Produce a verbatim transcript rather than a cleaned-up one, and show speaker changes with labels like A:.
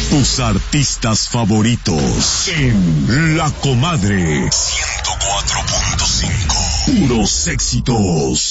A: Tus artistas favoritos en La Comadre ciento cuatro punto cinco. Puros éxitos.